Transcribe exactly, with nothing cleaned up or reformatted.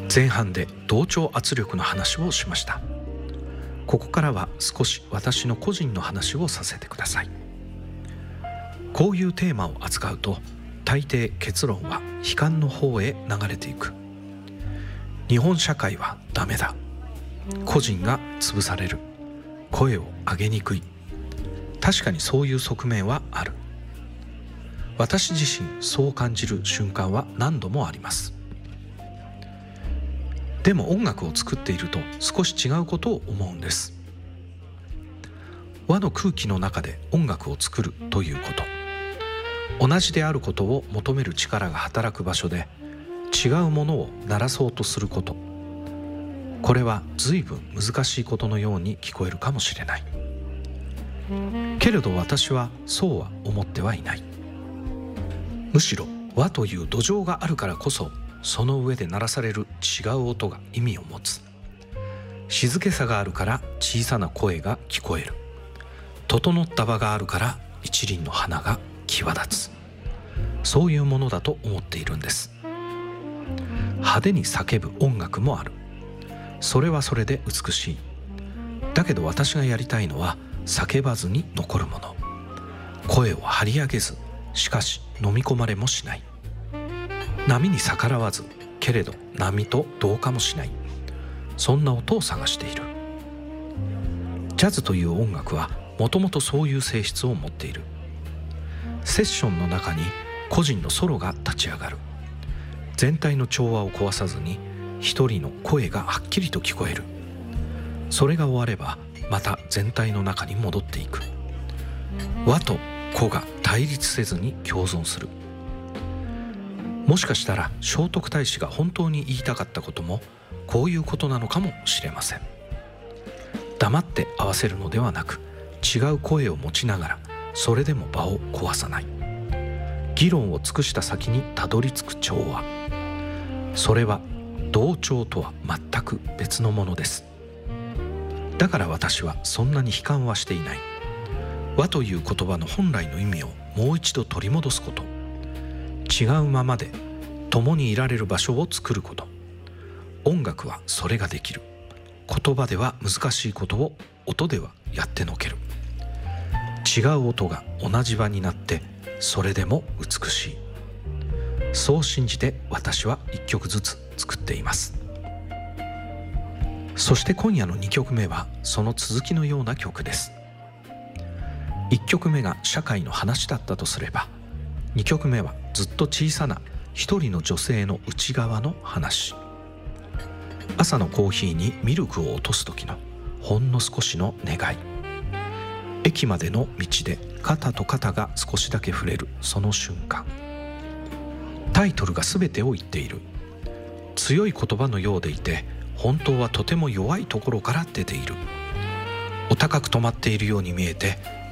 前半で同調圧力の話をしました。ここからは少し私の個人の話をさせてください。こういうテーマを扱うと大抵結論は悲観の方へ流れていく。日本社会はダメだ、個人が潰される、声を上げにくい。確かにそういう側面はある。私自身そう感じる瞬間は何度もあります。でも音楽を作っていると少し違うことを思うんです。和の空気の中で音楽を作るということ、同じであることを求める力が働く場所で違うものを鳴らそうとすること、これは随分難しいことのように聞こえるかもしれない。けれど私はそうは思ってはいない。むしろ和という土壌があるからこそ、その上で鳴らされる違う音が意味を持つ。静けさがあるから小さな声が聞こえる。整った場があるから一輪の花が際立つ。そういうものだと思っているんです。派手に叫ぶ音楽もある。それはそれで美しい。だけど私がやりたいのは叫ばずに残るもの。声を張り上げず、しかし飲み込まれもしない。波に逆らわず、けれど波と同化もしない。そんな音を探している。ジャズという音楽はもともとそういう性質を持っている。セッションの中に個人のソロが立ち上がる。全体の調和を壊さずに一人の声がはっきりと聞こえる。それが終わればまた全体の中に戻っていく。和と個が対立せずに共存する。もしかしたら聖徳太子が本当に言いたかったこともこういうことなのかもしれません。黙って合わせるのではなく、違う声を持ちながらそれでも場を壊さない。議論を尽くした先にたどり着く調和、それは同調とは全く別のものです。だから私はそんなに悲観はしていない。和という言葉の本来の意味をもう一度取り戻すこと、違うままで共にいられる場所を作ること。音楽はそれができる。言葉では難しいことを音ではやってのける。違う音が同じ場になってそれでも美しい。そう信じて私は一曲ずつ作っています。そして今夜のにきょくめはその続きのような曲です。いっきょくめが社会の話だったとすれば、にきょくめはずっと小さな一人の女性の内側の話。朝のコーヒーにミルクを落とす時のほんの少しの願い。駅までの道で肩と肩が少しだけ触れるその瞬間。タイトルが全てを言っている。強い言葉のようでいて、本当はとても弱いところから出ている。お高く止まっているように見えて、